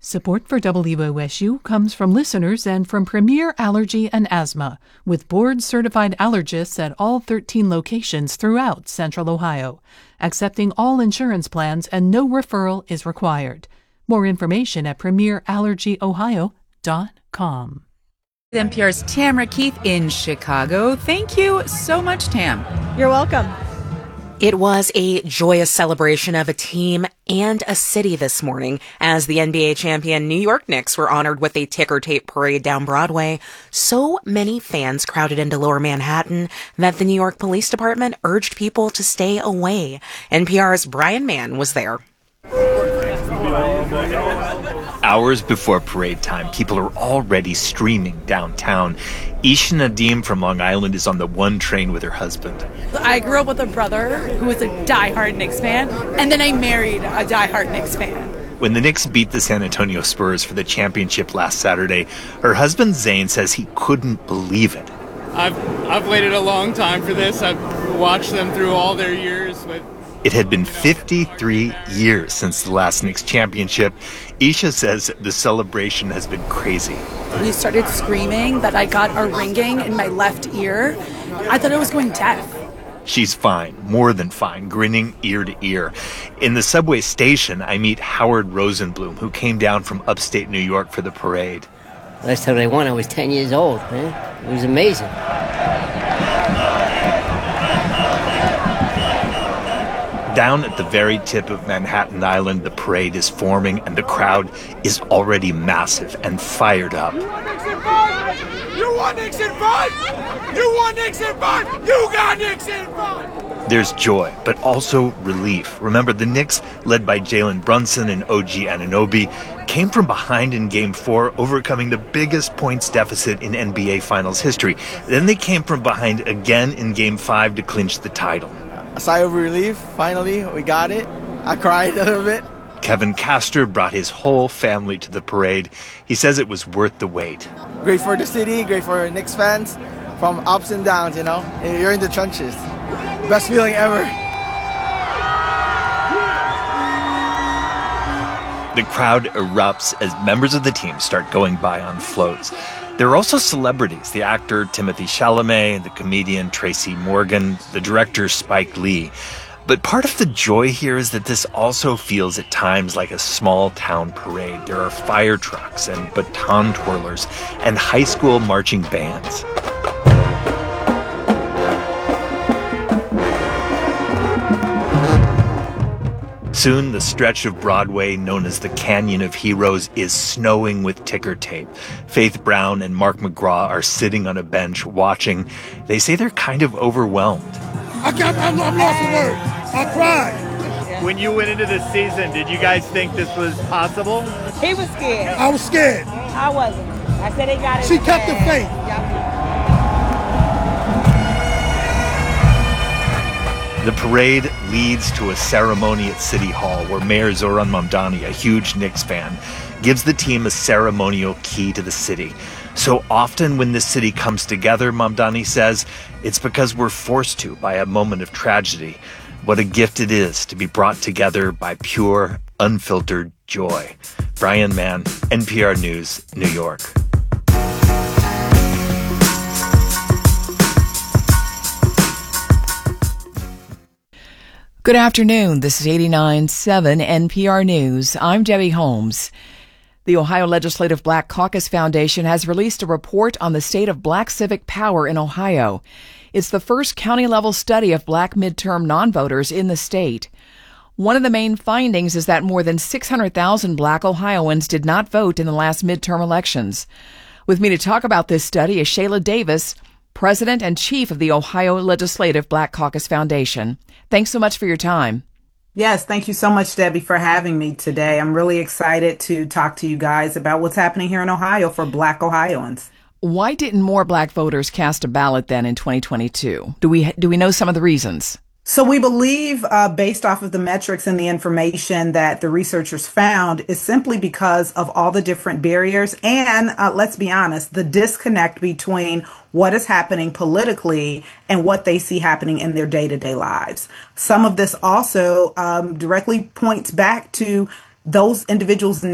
Support for WOSU comes from listeners and from Premier Allergy and Asthma, with board-certified allergists at all 13 locations throughout Central Ohio, accepting all insurance plans and no referral is required. More information at premierallergyohio.com. NPR's Tamara Keith in Chicago. Thank you so much, Tam. You're welcome. It was a joyous celebration of a team and a city this morning as the NBA champion New York Knicks were honored with a ticker tape parade down Broadway. So many fans crowded into Lower Manhattan that the New York Police Department urged people to stay away. NPR's Brian Mann was there. Hours before parade time, people are already streaming downtown. Isha Nadim from Long Island is on the one train with her husband. I grew up with a brother who was a diehard Knicks fan, and then I married a diehard Knicks fan. When the Knicks beat the San Antonio Spurs for the championship last Saturday, her husband Zane says he couldn't believe it. I've waited a long time for this. I've watched them through all their years with... It had been 53 years since the last Knicks championship. Isha says the celebration has been crazy. We started screaming that I got a ringing in my left ear. I thought I was going deaf. She's fine, more than fine, grinning ear to ear. In the subway station, I meet Howard Rosenblum, who came down from upstate New York for the parade. Last time I won, I was 10 years old, man. It was amazing. Down at the very tip of Manhattan Island, the parade is forming, and the crowd is already massive and fired up. You want Knicks in 5? You want Knicks in 5? You want Knicks in 5? You got Knicks in 5! There's joy, but also relief. Remember, the Knicks, led by Jalen Brunson and OG Anunoby, came from behind in Game 4, overcoming the biggest points deficit in NBA Finals history. Then they came from behind again in Game 5 to clinch the title. A sigh of relief, finally, we got it. I cried a little bit. Kevin Castor brought his whole family to the parade. He says it was worth the wait. Great for the city, great for Knicks fans, from ups and downs, you know. You're in the trenches. Best feeling ever. The crowd erupts as members of the team start going by on floats. There are also celebrities, the actor Timothée Chalamet, the comedian Tracy Morgan, the director Spike Lee. But part of the joy here is that this also feels at times like a small town parade. There are fire trucks and baton twirlers and high school marching bands. Soon, the stretch of Broadway known as the Canyon of Heroes is snowing with ticker tape. Faith Brown and Mark McGraw are sitting on a bench watching. They say they're kind of overwhelmed. I'm lost for words. I cried. When you went into the season, did you guys think this was possible? He was scared. I was scared. I wasn't. I said they got it. She kept the faith. The parade leads to a ceremony at City Hall where Mayor Zoran Mamdani, a huge Knicks fan, gives the team a ceremonial key to the city. So often when the city comes together, Mamdani says, it's because we're forced to by a moment of tragedy. What a gift it is to be brought together by pure, unfiltered joy. Brian Mann, NPR News, New York. Good afternoon. This is 89.7 NPR News. I'm Debbie Holmes. The Ohio Legislative Black Caucus Foundation has released a report on the state of black civic power in Ohio. It's the first county-level study of black midterm non-voters in the state. One of the main findings is that more than 600,000 black Ohioans did not vote in the last midterm elections. With me to talk about this study is Shayla Davis, President and Chief of the Ohio Legislative Black Caucus Foundation. Thanks so much for your time. Yes, thank you so much, Debbie, for having me today. I'm really excited to talk to you guys about what's happening here in Ohio for Black Ohioans. Why didn't more black voters cast a ballot then in 2022? Do we know some of the reasons? So we believe, based off of the metrics and the information that the researchers found, is simply because of all the different barriers and, let's be honest, the disconnect between what is happening politically and what they see happening in their day-to-day lives. Some of this also directly points back to those individuals